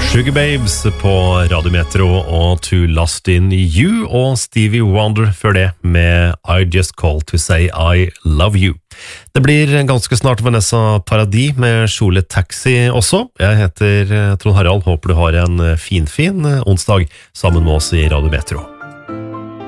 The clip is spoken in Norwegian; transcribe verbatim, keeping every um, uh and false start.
Sugar Babes på Radio Metro og To Lost In You og Stevie Wonder før det med I Just Called To Say I Love You. Det blir ganske snart Vanessa Paradis med Kjole Taxi også. Jeg heter Trond Harald, håper du har en fin, fin onsdag sammen med oss i Radio Metro.